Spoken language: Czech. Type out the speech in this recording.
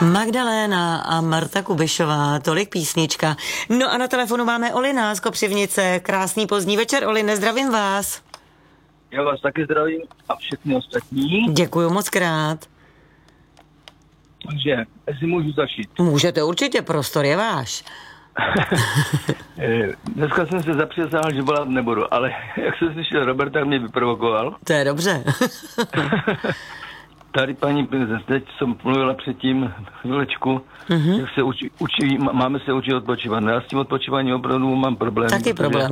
Magdaléna a Marta Kubišová, tolik písnička. No a na telefonu máme Olina z Kopřivnice. Krásný pozdní večer, Oline, zdravím vás. Já vás taky zdravím a všechny ostatní. Děkuju moc krát. Takže, jestli můžu začít. Můžete určitě, prostor je váš. Dneska jsem se zapřesal, že volat nebudu, ale jak jsem slyšel Roberta, mě vyprovokoval. To je dobře. Tady paní, teď jsem mluvila předtím chvílečku, jak se učí, máme se učit odpočívat. Já s tím odpočíváním opravdu mám problém. Taky problém.